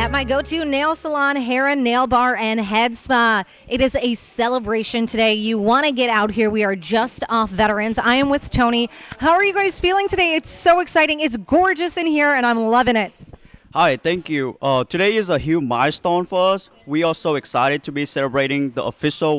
At my go-to nail salon, Heron Nail Bar and Head Spa. It is a celebration today. You want to get out here. We are just off Veterans. I am with Tony. How are you guys feeling today? It's so exciting. It's gorgeous in here, and I'm loving it. Hi, thank you. Today is a huge milestone for us. We are so excited to be celebrating the official